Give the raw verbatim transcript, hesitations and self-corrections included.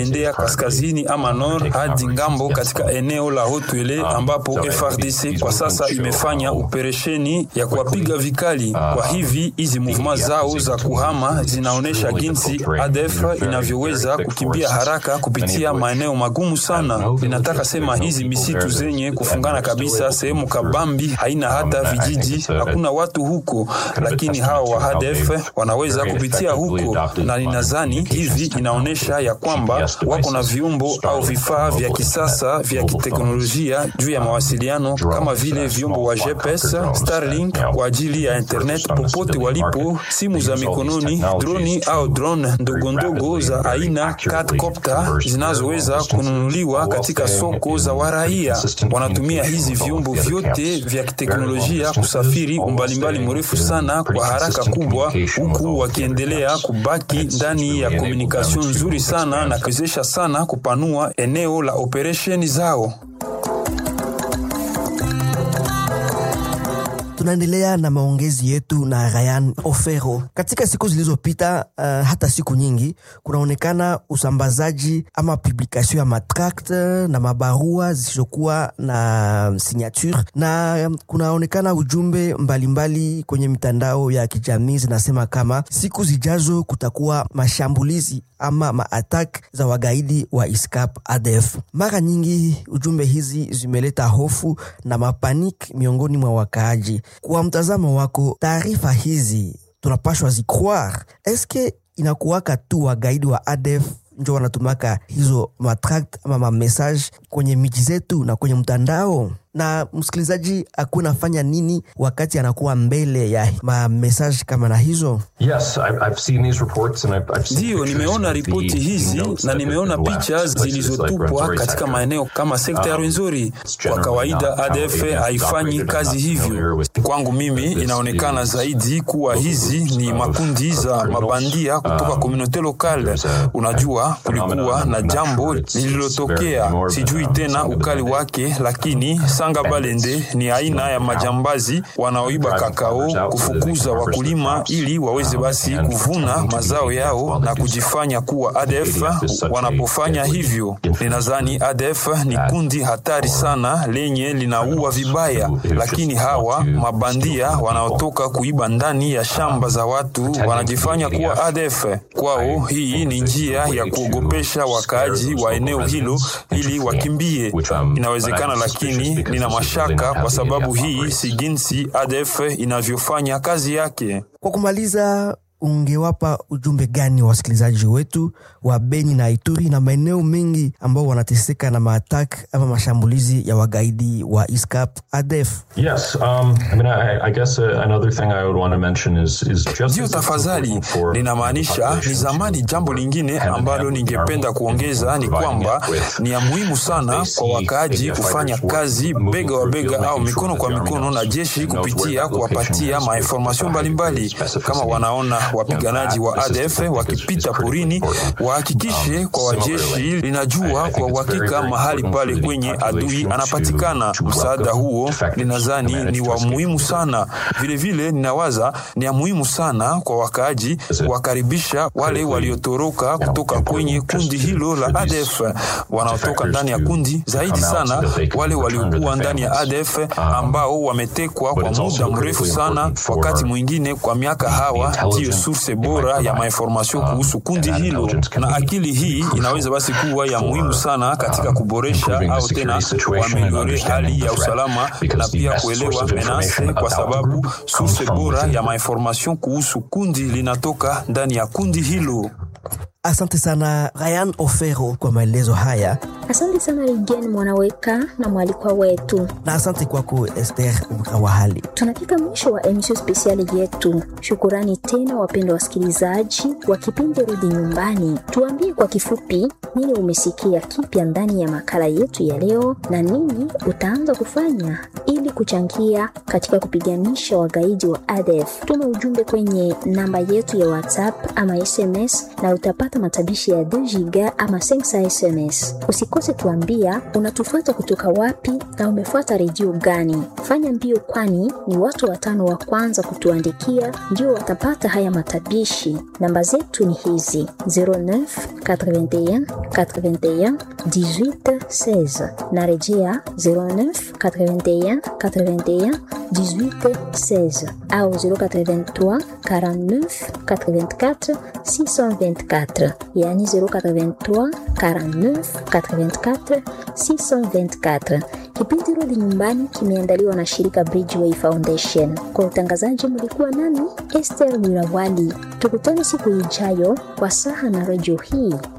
inaendea kaskazini ama nord hadi ngambo katika eneo la Haut-Uele ambapo F A R D C kwa sasa imefanya operesheni ya kuwapiga vikali. Kwa hivi hizi movement zao za kuhama zinaonesha jinsi A D F inavyoweza kukimbia haraka kupitia maeneo magumu sana. Ninataka sema hizi misitu zenye kufungana kabisa, sehemu kabambi, haina hata vijiji, hakuna watu huko, lakini hawa wa A D F wanaweza kupitia huko, na ninadhani hivi inaonesha ya kwamba wako na viumbo au vifaa vya kisasa vya kiteknolojia juu ya mawasiliano kama vile vyombo wa G P S, Starlink kwa ajili ya internet popote walipo, simu za mikononi, droni au drone ndogo ndogo za aina quadcopter zinazoweza kununuliwa katika soko za waraia. Wanatumia hizi vyombo vyote vya kiteknolojia kusafiri umbali mbali mrefu sana kwa haraka kubwa, huku wakiendelea kubaki ndani ya komunikasyon nzuri sana na kuwezesha sana kupanua eneo la operesheni zao. Tunaendelea na maongezi yetu na Ryan Ofero. Katika siku zilizopita, uh, hata siku nyingi, kunaonekana usambazaji ama publication ya matract na mabarua zisizokuwa na signature, na kunaonekana ujumbe mbalimbali mbali kwenye mitandao ya kijamii zinasema kama siku zijazo kutakuwa mashambulizi ama maattack za wagaidi wa ISCAP A D F. Mara nyingi ujumbe hizi zimeleta hofu na mapanik miongoni mwa wakaaji. Kwa mtazamo wako, taarifa hizi tunapashwa zikroire? Eske inakuwaka tu wagaidi wa A D F ndio wanatumaka hizo matract ama ma message kwenye miji zetu na kwenye mtandao? Na msikilizaji akuna fanya nini wakati anakuwa mbele ya ma message kama na hizo? Yes, I've, I've seen these reports and I've, I've seen Dio, nimeona ripoti hizi na nimeona picha zilizotupwa katika maeneo kama sekta ya Rwenzori. Kwa kawaida A D F haifanyi kazi hivyo. Kwangu mimi inaonekana zaidi kuwa hizi ni makundi za mabandia kutoka komunote lokale. Unajua, kulikuwa na jambo lililotokea, sijui tena ukali wake, lakini Sanga Balende ni aina ya majambazi wanaoiba kakao, kufukuza wakulima ili waweze basi kuvuna mazao yao na kujifanya kuwa A D F. Wanapofanya hivyo, ninadhani A D F ni kundi hatari sana lenye linaua vibaya, lakini hawa mabandia wanaotoka kuiba ndani ya shamba za watu wanajifanya kuwa A D F. Kwao hii ni njia ya kuogopesha wakaaji wa eneo hilo ili wakimbie. Inawezekana, lakini nina mashaka kwa sababu hii si jinsi A D F inavyofanya kazi yake. Kwa kumaliza, ungewapa ujumbe gani wasikilizaji wetu wa Beni na Ituri na maeneo mengi ambao wanateseka na maattack ama mashambulizi ya wagaidi wa ISCAP A D F? Yes, um, I mean, I, I guess uh, another thing I would want to mention is, is just... Dio, tafadhali, ninamaanisha ni zamani. Jambo lingine ambalo ningependa kuongeza ni kwamba ni ya muhimu sana kwa wakaaji kufanya kazi bega wa bega au mikono kwa mikono na jeshi kupitia kuwapatia mainformasyon mbalimbali. Kama wanaona wapiganaji wa A D F wakipita porini, wahakikishe kwa wajeshi linajua kwa uhakika mahali pale kwenye adui anapatikana. Msaada huo ninadhani ni wa muhimu sana. Vile vile ninawaza ni ya muhimu sana kwa wakaaji wakaribisha wale waliotoroka kutoka kwenye kundi hilo la A D F. Wanaotoka ndani ya kundi, zaidi sana wale waliokuwa ndani ya A D F ambao wametekwa kwa muda mrefu sana, wakati mwingine kwa miaka. Hawa ndio source bora ya mainformasyon kuhusu kundi hilo, na akili hii inaweza basi kuwa ya muhimu sana katika kuboresha au tena kuameliore hali ya usalama na pia kuelewa menase, kwa sababu source bora ya mainformasyon kuhusu kundi linatoka ndani ya kundi hilo. Asante sana Ryan Ofero kwa maelezo haya. Asante sana Rigen Mwanaweka na mwalikwa wetu. Na asante kwako Esther Mkawahali. Tunafika mwisho wa emission speciali yetu. Shukurani tena wapendwa wasikilizaji wa kipindi Rudi Nyumbani. Tuambie kwa kifupi nini umesikia kipya ndani ya makala yetu ya leo na nini utaanza kufanya ili kuchangia katika kupiganisha wagaidi wa A D F. Tuma ujumbe kwenye namba yetu ya WhatsApp ama S M S na utapata matabishi ya deux giga ama cinq cents S M S. Usiku Usikose tuambia unatufuata kutoka wapi na umefuata redio gani. Fanya mbio, kwani ni watu watano wa kwanza kutuandikia ndio watapata haya matabishi. Namba zetu ni hizi: zero neuf quatre-vingt-un quatre-vingt-un dix-huit seize. Narejea zero neuf quatre-vingt-un quatre-vingt-un dix-huit seize au zero quatre-vingt-trois quarante-neuf quatre-vingt-quatre six cent vingt-quatre, yani zero quatre-vingt-trois quarante-neuf quatre-vingt-quatre six cent vingt-quatre. Kipindi Rudi Nyumbani kimeandaliwa na shirika Bridgeway Foundation. Kwa utangazaji mlikuwa nami Esther Mirawali. Tukutane siku ijayo kwa saha na radio hii.